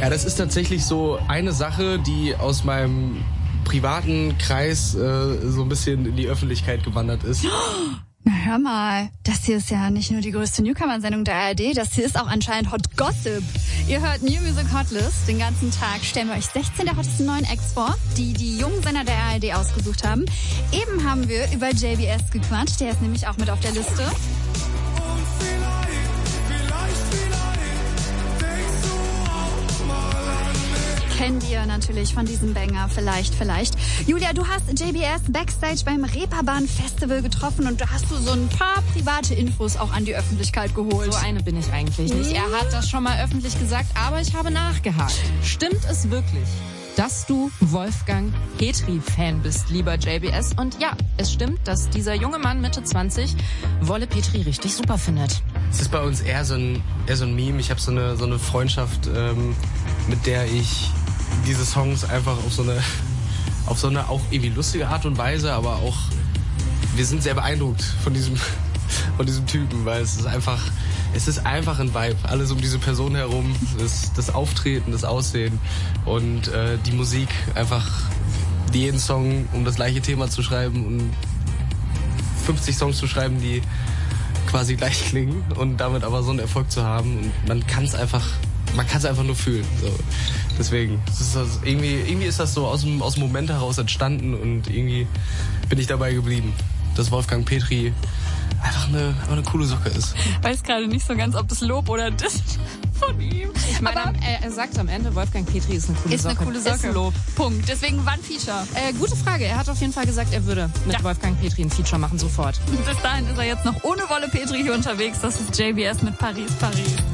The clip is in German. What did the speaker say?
Ja, das ist tatsächlich so eine Sache, die aus meinem privaten Kreis so ein bisschen in die Öffentlichkeit gewandert ist. Na hör mal, das hier ist ja nicht nur die größte Newcomer-Sendung der ARD, das hier ist auch anscheinend Hot Gossip. Ihr hört New Music Hotlist. Den ganzen Tag stellen wir euch 16 der hottesten neuen Acts vor, die die jungen Sender der ARD ausgesucht haben. Eben haben wir über JBS gequatscht, der ist nämlich auch mit auf der Liste. Kennt ihr natürlich von diesem Banger, vielleicht. Julia, du hast JBS Backstage beim Reeperbahn Festival getroffen und da hast du so ein paar private Infos auch an die Öffentlichkeit geholt. So eine bin ich eigentlich nicht. Er hat das schon mal öffentlich gesagt, aber ich habe nachgehakt. Stimmt es wirklich, dass du Wolfgang Petri-Fan bist, lieber JBS? Und ja, es stimmt, dass dieser junge Mann Mitte 20 Wolle Petri richtig super findet. Es ist bei uns eher so ein Meme. Ich habe so eine Freundschaft, mit der ich diese Songs einfach auf so eine auch irgendwie lustige Art und Weise, aber auch wir sind sehr beeindruckt von diesem Typen, weil es ist einfach ein Vibe. Alles um diese Person herum, das Auftreten, das Aussehen und die Musik, einfach jeden Song um das gleiche Thema zu schreiben und 50 Songs zu schreiben, die quasi gleich klingen und damit aber so einen Erfolg zu haben und man kann es einfach nur fühlen. So. Deswegen, irgendwie ist das so aus dem Moment heraus entstanden und irgendwie bin ich dabei geblieben, dass Wolfgang Petri einfach eine coole Socke ist. Weiß gerade nicht so ganz, ob das Lob oder Diss von ihm. Ich meine, er sagt am Ende, Wolfgang Petri ist eine coole Socke. Ist eine coole Socke. Ist Lob. Punkt. Deswegen wann Feature? Gute Frage. Er hat auf jeden Fall gesagt, er würde mit Wolfgang Petri ein Feature machen, sofort. Bis dahin ist er jetzt noch ohne Wolle Petri hier unterwegs. Das ist JBS mit Paris, Paris.